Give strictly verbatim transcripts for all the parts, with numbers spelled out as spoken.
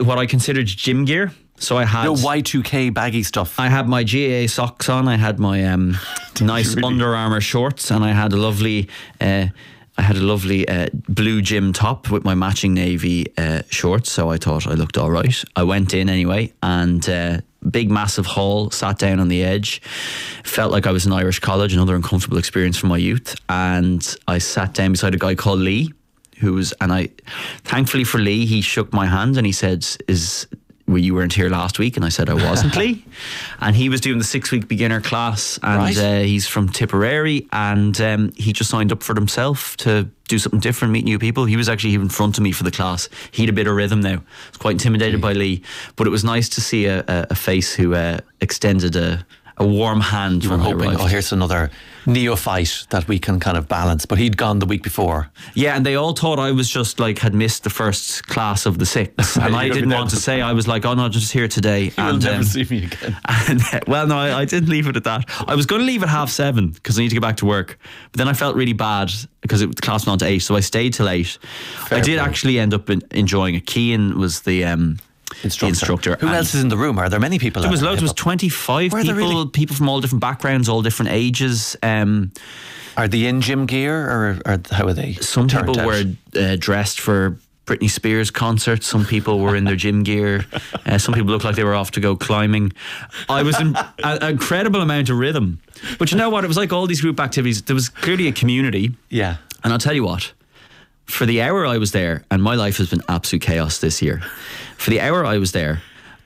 what I considered gym gear. So I had no Y two K baggy stuff. I had my G A A socks on. I had my um, nice really? Under Armour shorts, and I had a lovely, uh, I had a lovely uh, blue gym top with my matching navy uh, shorts. So I thought I looked all right. I went in anyway, and uh, big massive hall. Sat down on the edge. Felt like I was in Irish college, another uncomfortable experience from my youth. And I sat down beside a guy called Lee, who was, and I, thankfully for Lee, he shook my hand and he said, "Is." Well, you weren't here last week, and I said I wasn't, Lee. And he was doing the six-week beginner class, and right. uh, he's from Tipperary, and um, he just signed up for himself to do something different, meet new people. He was actually in front of me for the class. He had a bit of rhythm now. I was quite intimidated by Lee, but it was nice to see a, a, a face who uh, extended a, a warm hand. You were hoping, oh, here's another neophyte that we can kind of balance, but he'd gone the week before. Yeah, and they all thought I was just like had missed the first class of the six, and I didn't want to say. I was like, oh no, just here today. You'll and, never um, see me again. And, uh, well, no, I, I didn't leave it at that. I was going to leave at half seven because I need to get back to work, but then I felt really bad because it, the class went on to eight, so I stayed till eight. Fair I did play. Actually end up in, enjoying it. Cian was the um, Instructor. instructor. Who else is in the room? Are there many people? There was loads. There was twenty-five people. Really? People from all different backgrounds, all different ages. Um, are they in gym gear, or, or how are they? Some people out? were uh, dressed for Britney Spears concert. Some people were in their gym gear. Uh, some people looked like they were off to go climbing. I was in an incredible amount of rhythm. But you know what? It was like all these group activities. There was clearly a community. Yeah. And I'll tell you what. For the hour I was there, and my life has been absolute chaos this year. For the hour I was there,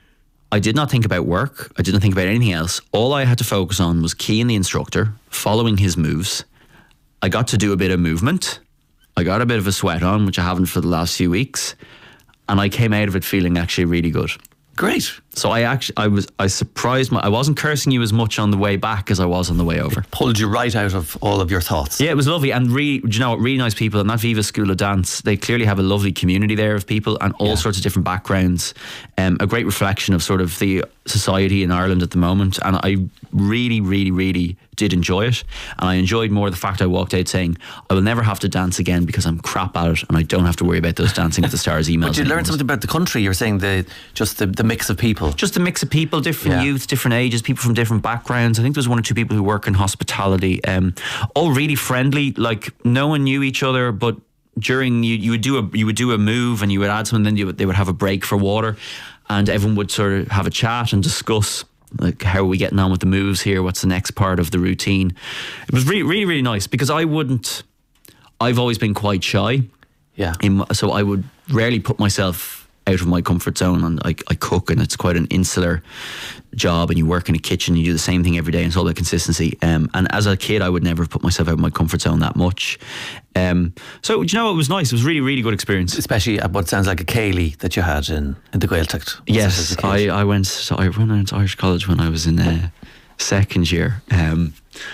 I did not think about work. I didn't think about anything else. All I had to focus on was Cian, the instructor, following his moves. I got to do a bit of movement. I got a bit of a sweat on, which I haven't for the last few weeks. And I came out of it feeling actually really good. Great. So I actually, I was, I surprised my, I wasn't cursing you as much on the way back as I was on the way over. It pulled you right out of all of your thoughts. Yeah, it was lovely, and really, do you know what, really nice people. And that Viva School of Dance, they clearly have a lovely community there of people and all yeah. sorts of different backgrounds. Um, a great reflection of sort of the society in Ireland at the moment. And I really, really, really did enjoy it. And I enjoyed more the fact I walked out saying, I will never have to dance again because I'm crap at it and I don't have to worry about those Dancing with the Stars emails. But you learned something about the country. You're saying the just the, the mix of people. Just a mix of people, different yeah. youths, different ages, people from different backgrounds. I think there's one or two people who work in hospitality. Um, all really friendly. Like no one knew each other, but during you, you would do a you would do a move and you would add something. Then you would, they would have a break for water, and everyone would sort of have a chat and discuss. Like, how are we getting on with the moves here? What's the next part of the routine? It was really, really, really nice because I wouldn't. I've always been quite shy. Yeah. In, so I would rarely put myself out of my comfort zone, and I, I cook, and it's quite an insular job, and you work in a kitchen, you do the same thing every day, and it's all about consistency. Um, and as a kid, I would never put myself out of my comfort zone that much. Um, so, you know, it was nice. It was a really, really good experience. Especially at what sounds like a céilí that you had in, in the Gaeltacht. Yes, I, I went to I went to Irish college when I was in uh, second year. Um,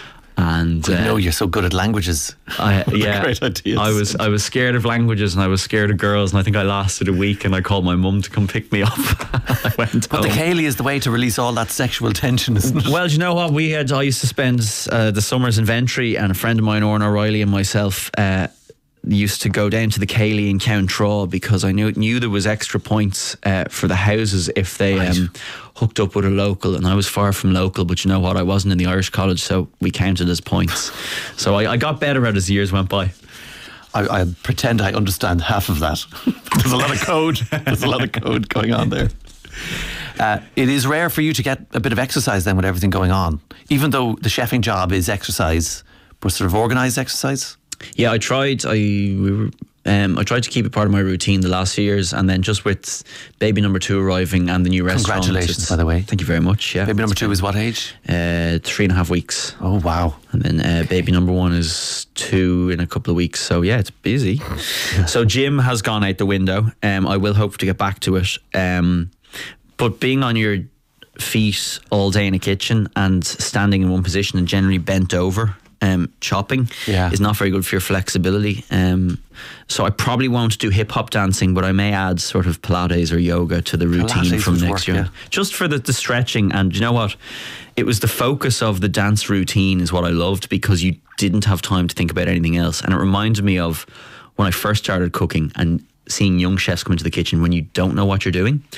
And uh, uh, know you're so good at languages. I, yeah, great ideas. I was I was scared of languages, and I was scared of girls, and I think I lasted a week, and I called my mum to come pick me up. I went but home. The céilí is the way to release all that sexual tension, isn't it? Well, do you know what? We had I used to spend uh, the summers in Ventry, and a friend of mine, Orna O'Reilly, and myself uh, used to go down to the céilí in Countraw because I knew knew there was extra points uh, for the houses if they right. um, hooked up with a local, and I was far from local, but you know what, I wasn't in the Irish college, so we counted as points. So I, I got better at it as the years went by. I, I pretend I understand half of that. There's a lot of code. There's a lot of code going on there. Uh, it is rare for you to get a bit of exercise then with everything going on, even though the chefing job is exercise, but sort of organised exercise. Yeah, I tried. I we were, um, I tried to keep it part of my routine the last few years, and then just with baby number two arriving and the new restaurant. Congratulations, by the way. Thank you very much. Yeah, baby number two is what age? Uh, three and a half weeks. Oh wow! And then uh, baby number one is two in a couple of weeks. So yeah, it's busy. So gym has gone out the window. Um, I will hope to get back to it. Um, but being on your feet all day in a kitchen and standing in one position and generally bent over. Um, chopping yeah. is not very good for your flexibility. Um, so I probably won't do hip hop dancing, but I may add sort of Pilates or yoga to the routine Pilates from next work, year. Yeah. Just for the, the stretching. And you know what? It was the focus of the dance routine is what I loved because you didn't have time to think about anything else. And it reminded me of when I first started cooking and seeing young chefs come into the kitchen when you don't know what you're doing.